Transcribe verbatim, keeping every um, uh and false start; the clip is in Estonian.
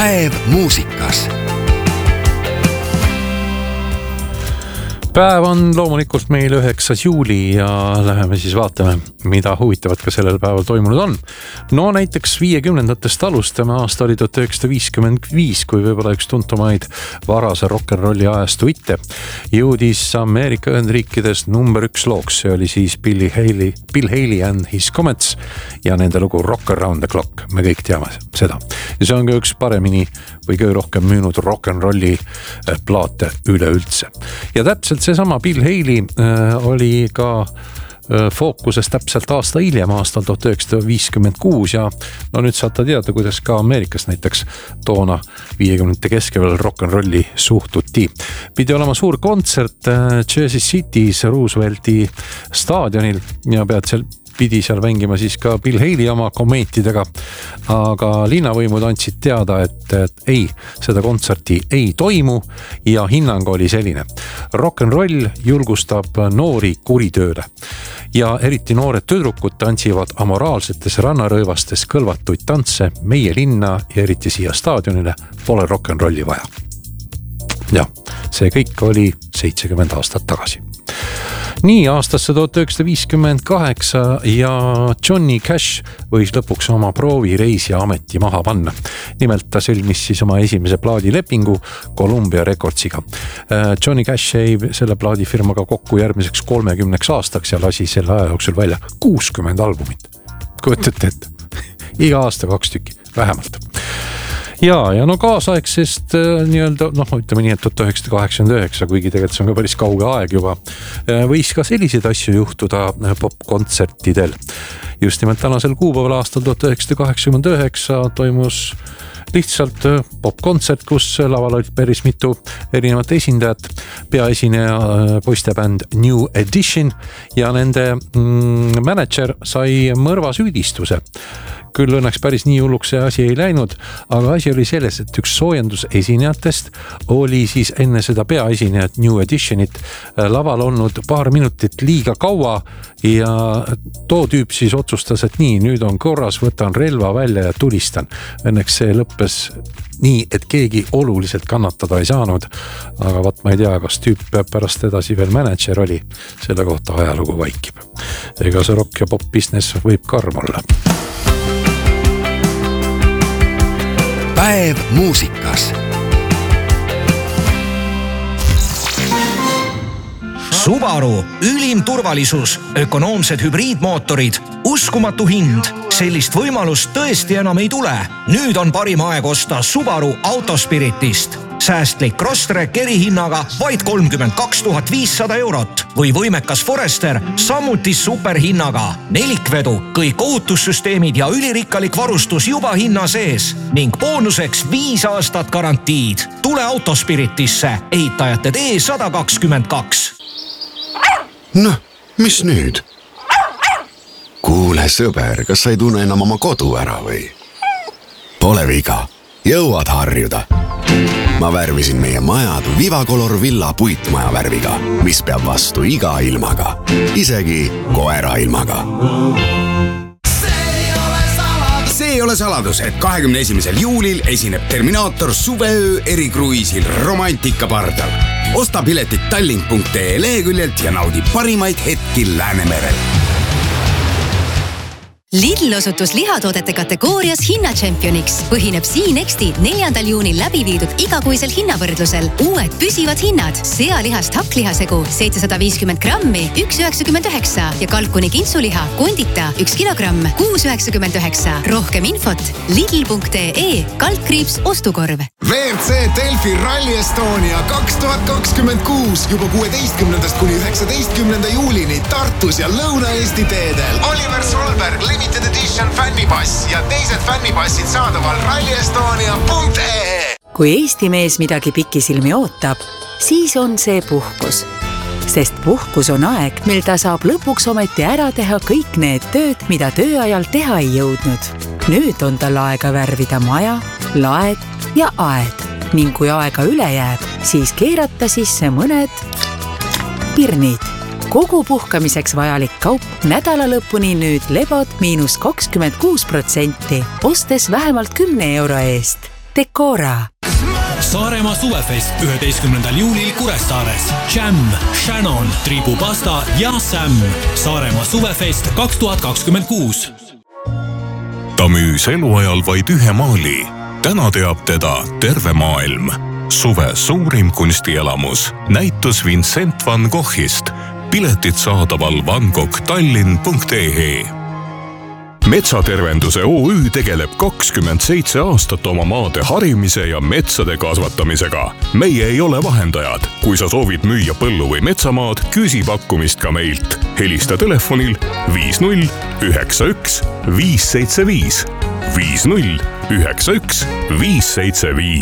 Päev muusikas. Päev on loomulikult meil üheksas juuli ja läheme siis vaatame, mida huvitavat ka sellel päeval toimunud on. No näiteks viiekümnendatest alustame, aasta oli tuhat üheksasada viiskümmend viis, kui võib-olla üks tuntumaid varase rock'n'rolli ajastu hitte jõudis Ameerika Ühendriikides number üks looks. See oli siis Bill Haley, Bill Haley and His Comets ja nende lugu Rock Around the Clock. Me kõik teame seda. Ja see on ka üks paremini või kõige rohkem müünud rock'n'rolli plaate üleüldse. Ja täpselt seesama Bill Haley äh, oli ka äh, fookuses täpselt aasta hiljem, aastal tuhat üheksasada viiskümmend kuus ja no nüüd saate teada, kuidas ka Ameerikas näiteks toona viiekümnendate keskel rock'n'rolli suhtuti. Pidi olema suur kontsert äh, Jersey City's Roosevelti staadionil ja pead seal pidi seal mängima siis ka Bill Haley oma komeetidega, aga linnavõimud andsid teada, et, et ei, seda kontserti ei toimu ja hinnang oli selline. Rock'n'roll julgustab noori kuritööle ja eriti noored tüdrukud tantsivad amoraalsetes rannarõivastes kõlvatuid tantse meie linna ja eriti siia staadionile pole rock'n'rolli vaja. Ja see kõik oli seitsekümmend aastat tagasi. Nii aastasse tuhat üheksasada viiskümmend kaheksa ja Johnny Cash võis lõpuks oma proovireisi ameti maha panna. Nimelt ta sõlmis siis oma esimese plaadilepingu Columbia Recordsiga. Johnny Cash jäi selle plaadifirmaga kokku järgmiseks kolmekümneks aastaks ja lasi selle aja jooksul välja kuuskümmend albumit. Kujutate ette, iga aasta kaks tükki, vähemalt. Ja, ja no kaasaegsest nii-öelda, noh, ütleme nii, et tuhat üheksasada kaheksakümmend üheksa, kuigi tegelikult see on ka päris kauge aeg juba, võis ka selliseid asju juhtuda popkontsertidel. Just nimelt tänasel kuupäeval aastal tuhat üheksasada kaheksakümmend üheksa toimus lihtsalt popkontsert, kus laval olid päris mitu erinevat esindajat, peaesineja poistebänd New Edition ja nende mm, manager sai mõrvasüüdistuse. Küll õnneks päris nii hulluks see asi ei läinud, aga asi oli selles, et üks soojendus esinejatest oli siis enne seda peaesinejat New Editionit laval olnud paar minutit liiga kaua ja too tüüp siis otsustas, et nii, nüüd on korras, võtan relva välja ja tulistan. Õnneks see lõppes nii, et keegi oluliselt kannatada ei saanud, aga vat ma ei tea, kas tüüp pärast edasi veel manager oli, selle kohta ajalugu vaikib. Ega see rock ja pop business võib karm olla. Päev muusikas. Subaru, ülim turvalisus, ökonoomsed hübriidmootorid, uskumatu hind. Sellist võimalust tõesti enam ei tule. Nüüd on parim aeg osta Subaru Autospiritist. Säästlik crosstrek erihinnaga vaid kolmkümmend kaks tuhat viissada eurot või võimekas Forester samuti superhinnaga. Nelikvedu, kõik ohutussüsteemid ja ülirikkalik varustus juba hinna sees ning boonuseks viis aastat garantiid. Tule Autospiritisse, ehitajate tee sada kakskümmend kaks. Noh, mis nüüd? Kuule sõber, kas sa ei tunne enam oma kodu ära või? Pole viga, jõuad harjuda. Ma värvisin meie majad Vivacolor Villa puitmaja värviga, mis peab vastu iga ilmaga, isegi koera ilmaga. See ei ole saladus, et kahekümne esimesel juulil esineb Terminaator suveöö erikruiisil Romantika pardal. Osta piletit tallink punkt ee leheküljelt ja naudi parimaid hetki Läänemerel. Lidl osutus lihatoodete kategoorias hinnachampioniks. Põhineb Siinexti neljandal juunil läbi viidud igakuisel hinnavõrdlusel. Uued püsivad hinnad. Sealihast hakklihasegu seitsesada viiskümmend grammi, üks üheksakümmend üheksa ja kalkuni kintsuliha kondita üks kilogramm, kuus üheksakümmend üheksa. Rohkem infot lidl punkt ee kaldkriips ostukorv. V R C Delfi Rally Estonia kaks tuhat kakskümmend kuus juba kuueteistkümnendast kuni üheksateistkümnenda juulini Tartus ja Lõuna-Eesti teedel. Oliver Solberg, Limited Edition fännipass ja teised fännipassid saadaval rally estonia punkt ee. Kui Eesti mees midagi pikisilmi ootab, siis on see puhkus. Sest puhkus on aeg, mil ta saab lõpuks ometi ära teha kõik need tööd, mida tööajal teha ei jõudnud. Nüüd on tal aega värvida maja, laed ja aed. Ning kui aega üle jääb, siis keerata sisse mõned pirnid. Kogu puhkamiseks vajalik kaup nädala lõpuni nüüd lebod miinus kakskümmend kuus protsenti, ostes vähemalt kümne euro eest. Decora. Saaremaa suvefest üheteistkümnendal juulil Kuressaares. Jam, Shannon, Tribupasta ja Sam. Saaremaa suvefest kaks tuhat kakskümmend kuus. Ta müüs eluajal vaid ühe maali. Täna teab teda terve maailm. Suve suurim kunstielamus. Näitus Vincent van Goghist. Piletid saadaval vangoghtallinn punkt ee. Metsatervenduse O Ü tegeleb kakskümmend seitse aastat oma maade harimise ja metsade kasvatamisega. Meie ei ole vahendajad. Kui sa soovid müüa põllu või metsamaad, küsi pakkumist ka meilt. Helista telefonil viis null üheksa üks viis seitse viis. viis null üheksa üks viis seitse viis.